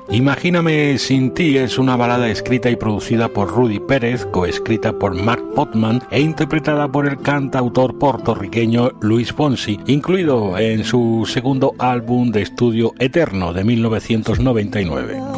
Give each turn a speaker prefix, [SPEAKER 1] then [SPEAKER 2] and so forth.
[SPEAKER 1] Imagíname sin ti es una balada escrita y producida por Rudy Pérez, coescrita por Mark Potman e interpretada por el cantautor puertorriqueño Luis Fonsi, incluido en su segundo álbum de estudio Eterno de 1999.